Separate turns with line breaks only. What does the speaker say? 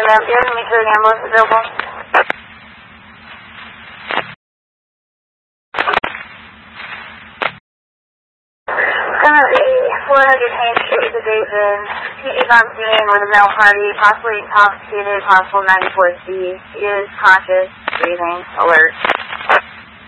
up. You're going to make sure an ambulance is available. Currently, 400 Main Street division. PD bumping with a male party, possibly intoxicated, possible 94C. Is conscious, breathing, alert.